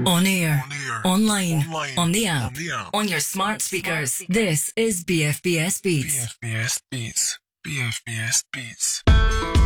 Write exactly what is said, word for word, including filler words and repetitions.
On air, On air, online, online, on the app, on the app, on your smart speakers. This is B F B S Beats. B F B S Beats. B F B S Beats.